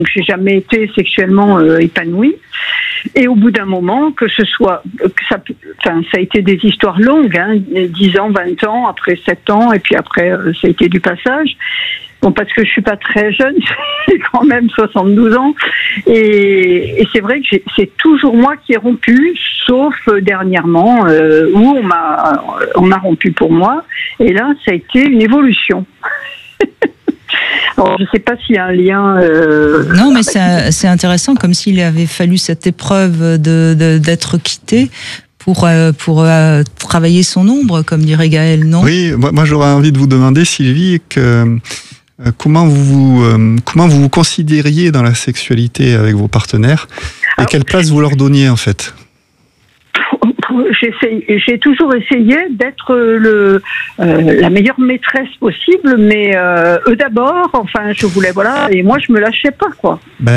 j'ai jamais été sexuellement épanouie. Et au bout d'un moment, ça a été des histoires longues, 10 ans, 20 ans, après 7 ans, et puis après, ça a été du passage. Bon, parce que je suis pas très jeune, j'ai quand même 72 ans, et c'est vrai que c'est toujours moi qui ai rompu, sauf dernièrement, où on a rompu pour moi, et là, ça a été une évolution. Alors, je ne sais pas s'il y a un lien... Non, mais c'est intéressant, comme s'il avait fallu cette épreuve d'être quitté pour travailler son ombre, comme dirait Gaël, non ? Oui, moi j'aurais envie de vous demander, Sylvie, comment vous vous considériez dans la sexualité avec vos partenaires et quelle place vous leur donniez en fait ? J'ai toujours essayé d'être la meilleure maîtresse possible, mais eux d'abord, enfin je voulais, voilà, et moi je me lâchais pas, quoi.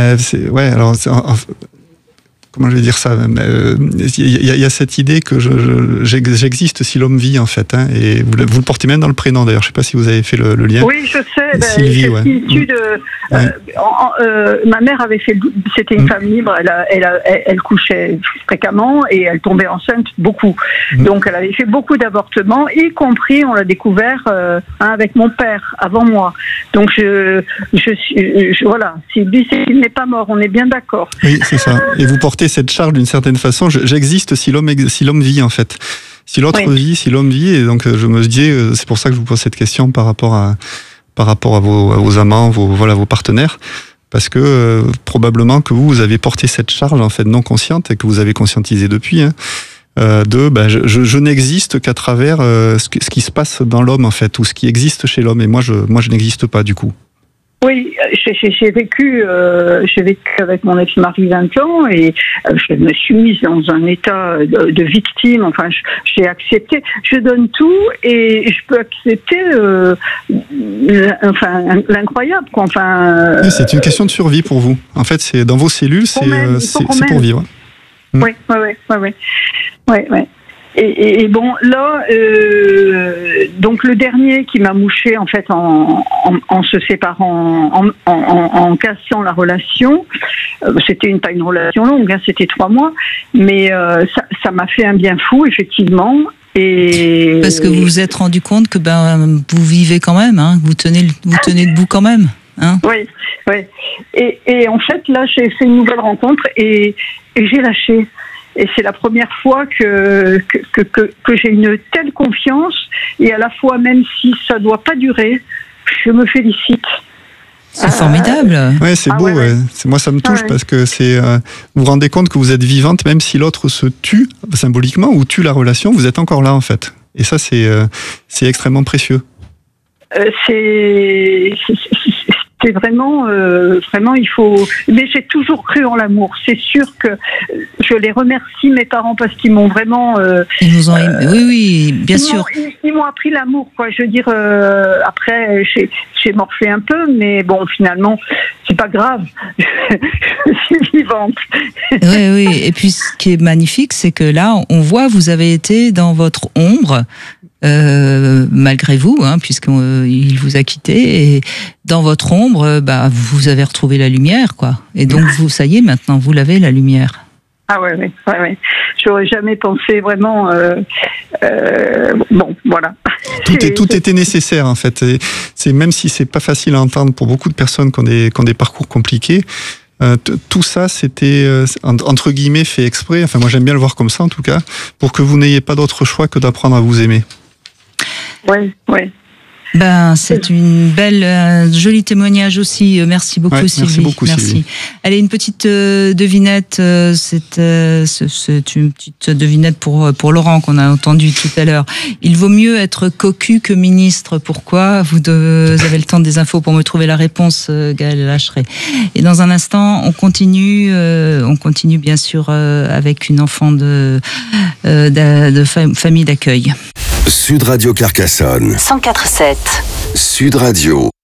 Comment je vais dire ça ? Il y a cette idée que j'existe si l'homme vit, en fait. Et vous le portez même dans le prénom, d'ailleurs. Je ne sais pas si vous avez fait le lien. Oui, je sais. Sylvie, je suis issue de... ma mère avait fait... C'était une femme libre. Elle couchait fréquemment et elle tombait enceinte beaucoup. Donc, elle avait fait beaucoup d'avortements, y compris, on l'a découvert, avec mon père, avant moi. Donc, voilà. Sylvie, il n'est pas mort. On est bien d'accord. Oui, c'est ça. Et vous portez cette charge d'une certaine façon. J'existe si l'homme vit, en fait. Si l'autre vit, si l'homme vit, et donc je me dis, c'est pour ça que je vous pose cette question par rapport à vos amants, vos partenaires, parce que probablement que vous avez porté cette charge en fait non consciente et que vous avez conscientisé depuis. Je n'existe qu'à travers ce qui se passe dans l'homme en fait, ou ce qui existe chez l'homme, et moi je n'existe pas du coup. Oui, j'ai vécu avec mon ex-mari 20 ans et je me suis mise dans un état de victime. Enfin, j'ai accepté. Je donne tout et je peux accepter l'incroyable. Enfin, oui, c'est une question de survie pour vous. En fait, c'est dans vos cellules, c'est pour vivre. Oui. Et bon, là, donc le dernier qui m'a mouché en fait en se séparant, en cassant la relation, c'était pas une relation longue, c'était 3 mois, mais ça m'a fait un bien fou effectivement. Et parce que vous vous êtes rendu compte que vous vivez quand même, vous tenez debout quand même. Oui. Et en fait là, j'ai fait une nouvelle rencontre et j'ai lâché. Et c'est la première fois que j'ai une telle confiance, et à la fois, même si ça doit pas durer, je me félicite. C'est formidable. Ouais, c'est beau. Ouais. Moi, ça me touche parce que vous vous rendez compte que vous êtes vivante, même si l'autre se tue symboliquement ou tue la relation, vous êtes encore là en fait. Et ça, c'est extrêmement précieux. C'est vraiment, il faut. Mais j'ai toujours cru en l'amour. C'est sûr que je les remercie, mes parents, parce qu'ils m'ont vraiment. Ils nous ont aimé. Oui, bien sûr. Ils m'ont appris l'amour, quoi. Je veux dire, après, j'ai morflé un peu, mais bon, finalement, c'est pas grave. Je suis vivante. Oui. Et puis, ce qui est magnifique, c'est que là, on voit, vous avez été dans votre ombre. Malgré vous, puisqu'il vous a quitté, et dans votre ombre, vous avez retrouvé la lumière, quoi. Et donc, ça y est, maintenant, vous l'avez, la lumière. Ah ouais. J'aurais jamais pensé vraiment. Bon, voilà. Tout était nécessaire, en fait. C'est même si c'est pas facile à entendre pour beaucoup de personnes qui ont des parcours compliqués. Tout ça, c'était entre guillemets fait exprès. Enfin, moi, j'aime bien le voir comme ça, en tout cas, pour que vous n'ayez pas d'autre choix que d'apprendre à vous aimer. Oui. C'est une belle, joli témoignage aussi. Merci beaucoup, Sylvie. Merci beaucoup, Sylvie. Allez, une petite devinette. C'est une petite devinette pour Laurent qu'on a entendu tout à l'heure. Il vaut mieux être cocu que ministre. Pourquoi ? Vous avez le temps des infos pour me trouver la réponse, Gaël Lacheret. Et dans un instant, on continue bien sûr avec une enfant de famille d'accueil. Sud Radio Carcassonne 104.7. Sud Radio.